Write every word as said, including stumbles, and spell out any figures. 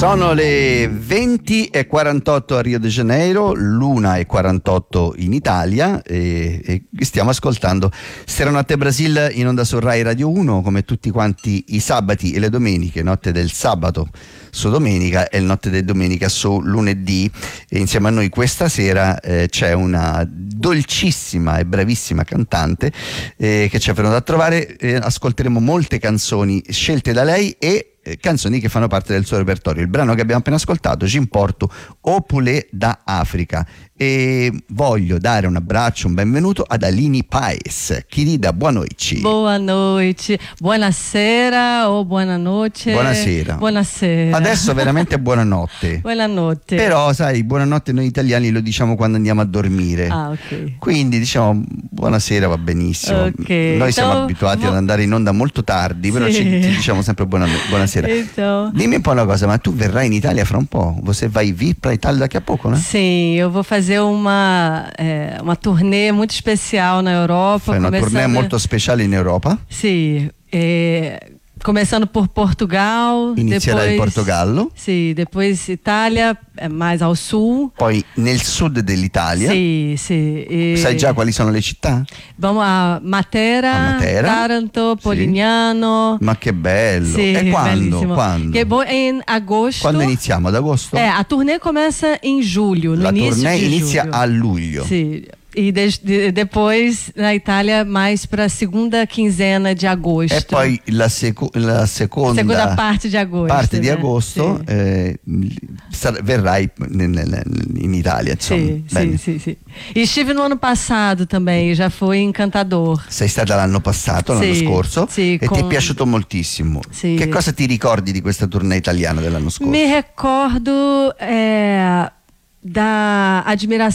Sono le venti e quarantotto a Rio de Janeiro, l'una e quarantotto in Italia e, e stiamo ascoltando Seranotte Brasil in onda su Rai Radio uno, come tutti quanti i sabati e le domeniche, notte del sabato su domenica e notte di domenica su lunedì. E insieme a noi questa sera eh, c'è una dolcissima e bravissima cantante eh, che ci è venuta a trovare. Eh, ascolteremo molte canzoni scelte da lei e canzoni che fanno parte del suo repertorio. Il brano che abbiamo appena ascoltato, Ci importo o Poulet da Africa. E voglio dare un abbraccio, un benvenuto ad Aline Paes. Querida, boa noite. Boa noite, buonasera o buonanotte. Buonasera. Buonasera. Adesso veramente buonanotte. Buonanotte. Però sai, buonanotte noi italiani lo diciamo quando andiamo a dormire. Ah, ok. Quindi diciamo buonasera va benissimo. Okay. Noi siamo Então, abituati vo- ad andare in onda molto tardi, però Sì. ci, ci diciamo sempre buona, buonasera. Então, Dimmi un po' una cosa, ma tu verrai in Italia fra un po'? Você vai vir para Itália daqui a pouco, né? sim, eu vou fazer uma, é, uma turnê muito especial na Europa. Fai una tournée começando- molto speciale in Europa. Sim, é, começando por Portugal. Inizierai in depois, Portogallo, Sim, depois Itália, é, mais ao sul. poi nel sud dell'Italia. Sim, sim. E Sai già quali sono le città? vamos a Matera, A Matera, Taranto, sì. Polignano. Ma che bello! Sì, e quando? bellissimo. Quando? Che bo- in agosto. Quando iniziamo? Ad agosto? É, a turnê começa em julho, no La início tournée de inizia julho. a luglio. Sim. E de- de- depois na Itália mais para a segunda quinzena de agosto. E poi la, seco- la seconda, Segunda parte de agosto. parte di né? agosto Sì. eh, sar- verrai nel- nel- in Italia, insomma. Sì, Bene. sì, sì, sì. E estive no ano passado também, e já foi encantador. Sei stata l'anno passato, l'anno Sì, scorso, sì, e ti è con- piaciuto moltissimo. Sì. Che cosa ti ricordi di questa tournée italiana dell'anno scorso? Me recordo é, da admiração